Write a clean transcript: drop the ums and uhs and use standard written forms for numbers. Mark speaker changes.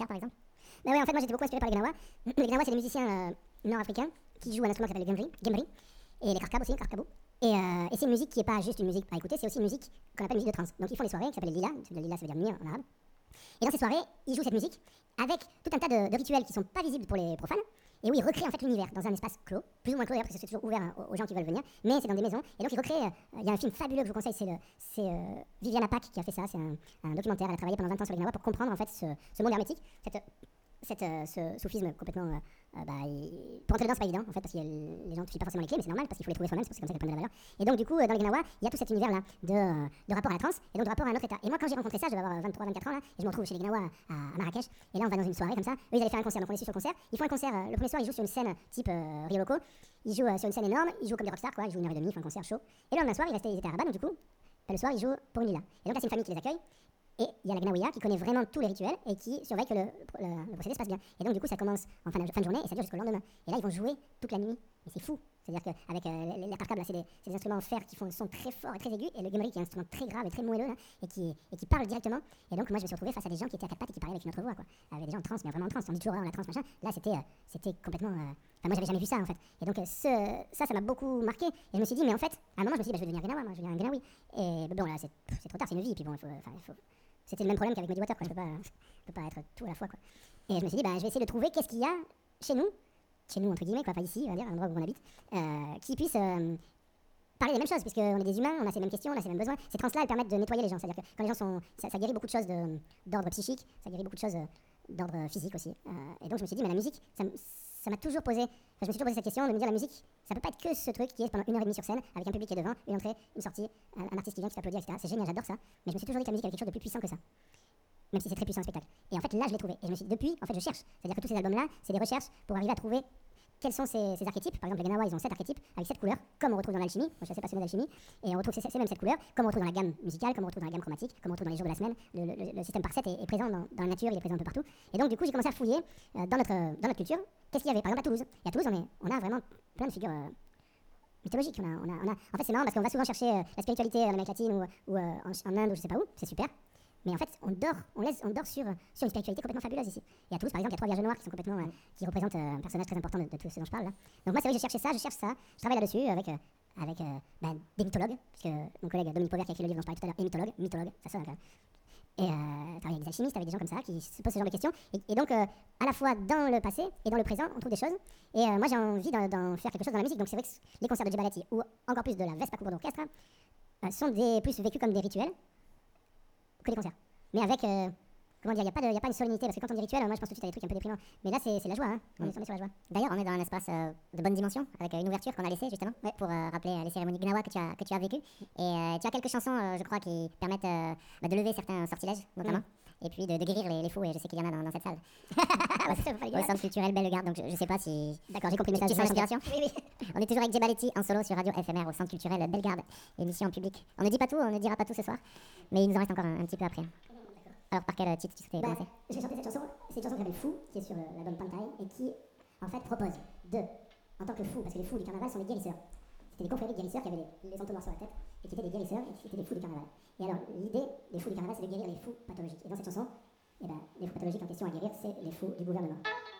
Speaker 1: faire par exemple?
Speaker 2: Bah ouais, en fait, moi j'étais beaucoup inspiré par les Gnawa. Les Gnawa, c'est des musiciens nord-africains qui jouent un instrument qui s'appelle le gembri, et les karkab aussi, karkabou. Et c'est une musique qui n'est pas juste une musique à écouter, c'est aussi une musique qu'on appelle musique de trance. Donc ils font des soirées qui s'appellent les lilas, le lila ça veut dire nuit en arabe. Et dans ces soirées, ils jouent cette musique avec tout un tas de rituels qui sont pas visibles pour les profanes, et où ils recréent en fait l'univers dans un espace clos, plus ou moins clos d'ailleurs, parce que c'est toujours ouvert aux gens qui veulent venir, mais c'est dans des maisons. Et donc ils recréent, il y a un film fabuleux que je vous conseille, c'est Viviana Pack qui a fait ça, c'est un documentaire, elle a travaillé pendant 20 ans sur les Gnawa pour comprendre en fait ce monde hermétique, ce soufisme complètement. Pour entrer dedans, c'est pas évident en fait, parce que les gens ne filent pas forcément les clés, mais c'est normal parce qu'il faut les trouver soi-même, c'est comme ça qu'elles prennent de la valeur. Et donc, du coup, dans les Gnawa, il y a tout cet univers-là de rapport à la transe et donc de rapport à un autre état. Et moi, quand j'ai rencontré ça, je devais avoir 23, 24 ans là, et je me retrouve chez les Gnawa à Marrakech, et là, on va dans une soirée comme ça. Eux, ils allaient faire un concert, donc on est sur le concert. Ils font un concert, le premier soir, ils jouent sur une scène type Rio Loco, ils jouent sur une scène énorme, ils jouent comme des rockstars, quoi, ils jouent 1h30, ils font un concert chaud. Et le lendemain soir, ils étaient à Rabat, donc du coup, le soir, ils jouent pour une lila. Et donc là, c'est une famille qui les accueille. Et il y a la Gnawiya qui connaît vraiment tous les rituels et qui surveille que le procédé se passe bien. Et donc du coup ça commence en fin de journée et ça dure jusqu'au lendemain. Et là ils vont jouer toute la nuit. Mais c'est fou. C'est-à-dire qu'avec les karkab là, c'est des instruments en fer qui font un son très fort et très aigu. Et le gembri qui est un instrument très grave et très moelleux là, et qui parle directement. Et donc moi je me suis retrouvé face à des gens qui étaient à quatre pattes et qui parlaient avec une autre voix, quoi. Avec des gens en transe, mais vraiment en transe. On dit toujours la transe machin. Là c'était complètement. Enfin, moi j'avais jamais vu ça en fait. Et donc ça m'a beaucoup marqué. Et je me suis dit mais en fait à un moment je me suis dit je vais devenir Gnawa, moi je vais devenir un Gnawi. Et bon là c'est trop tard, c'est une vie. Et puis bon il faut c'était le même problème qu'avec Muddy Water, quoi. Je peux pas être tout à la fois, quoi. Et je me suis dit, je vais essayer de trouver qu'est-ce qu'il y a chez nous entre guillemets, quoi, pas ici, on va dire, à l'endroit où on habite, qui puisse parler des mêmes choses, puisqu'on est des humains, on a ces mêmes questions, on a ces mêmes besoins. Ces trans-là, elles permettent de nettoyer les gens. C'est-à-dire que quand les gens sont. Ça guérit beaucoup de choses d'ordre psychique, ça guérit beaucoup de choses d'ordre physique aussi. Et donc je me suis dit, mais la musique, ça m'a toujours posé. Enfin, je me suis toujours posé cette question de me dire, la musique, ça peut pas être que ce truc qui est pendant 1h30 sur scène, avec un public qui est devant, une entrée, une sortie, un artiste qui vient, qui t'applaudit, etc. C'est génial, j'adore ça. Mais je me suis toujours dit que la musique avait quelque chose de plus puissant que ça. Même si c'est très puissant le spectacle. Et en fait, là, je l'ai trouvé. Et je me suis dit, depuis, en fait, je cherche. C'est-à-dire que tous ces albums-là, c'est des recherches pour arriver à trouver quels sont ces archétypes. Par exemple, les Gnawa, ils ont 7 archétypes avec 7 couleurs, comme on retrouve dans l'alchimie. Moi, je suis assez passionné d'alchimie. Et on retrouve ces mêmes 7 couleurs, comme on retrouve dans la gamme musicale, comme on retrouve dans la gamme chromatique, comme on retrouve dans les jours de la semaine. Le système par 7 est présent dans la nature, il est présent un peu partout. Et donc, du coup, j'ai commencé à fouiller dans notre culture. Qu'est-ce qu'il y avait, par exemple, à Toulouse. Et à Toulouse, on a vraiment plein de figures mythologiques. En fait, c'est marrant parce qu'on va souvent chercher la spiritualité en Amérique latine ou en Inde ou je sais pas où. C'est super. Mais en fait, on dort sur une spiritualité complètement fabuleuse ici. Et à Toulouse, par exemple, il y a 3 vierges noires qui sont complètement, qui représentent un personnage très important de tout ce dont je parle là. Donc moi, c'est vrai que je cherche ça. Je travaille là-dessus avec des mythologues, puisque mon collègue Dominique Pauvert qui a écrit le livre dont je parlais tout à l'heure est mythologue, ça sonne quand même. Et travailler avec des alchimistes, avec des gens comme ça qui se posent ce genre de questions. Et donc, à la fois dans le passé et dans le présent, on trouve des choses. Et moi, j'ai envie d'en faire quelque chose dans la musique. Donc c'est vrai que les concerts de Djebalati ou encore plus de la Vespa Cour d'orchestre sont plus vécus comme des rituels que des concerts. Mais avec, comment dire, il n'y a pas une solennité, parce que quand on dit rituel, moi je pense tout de suite à des trucs un peu déprimants. Mais là, c'est la joie, hein. On est sur la joie.
Speaker 1: D'ailleurs, on est dans un espace de bonne dimension, avec une ouverture qu'on a laissée justement, pour rappeler les cérémonies Gnawa que tu as vécues. Et tu as quelques chansons, je crois, qui permettent de lever certains sortilèges, notamment. Et puis de guérir les fous, et je sais qu'il y en a dans cette salle. Au centre culturel Bellegarde, donc je sais pas si.
Speaker 2: D'accord, j'ai compris le message.
Speaker 1: Inspiration.
Speaker 2: Oui.
Speaker 1: On est toujours avec Djebalati en solo sur Radio FMR au centre culturel Bellegarde, émission en public. On ne dit pas tout, on ne dira pas tout ce soir, mais il nous en reste encore un petit peu après. Alors par quel titre tu souhaitais commencer?
Speaker 2: J'ai chanté cette chanson, c'est une chanson qui s'appelle Fou, qui est sur l'album Pantai, et qui en fait propose en tant que fou, parce que les fous du carnaval sont des guérisseurs. C'était des confréries de guérisseurs qui avaient les entonnoirs sur la tête, et qui étaient des guérisseurs, et qui étaient des fous du carnaval. Et alors l'idée des fous du carnaval, c'est de guérir les fous pathologiques. Et dans cette chanson, les fous pathologiques en question à guérir, c'est les fous du gouvernement.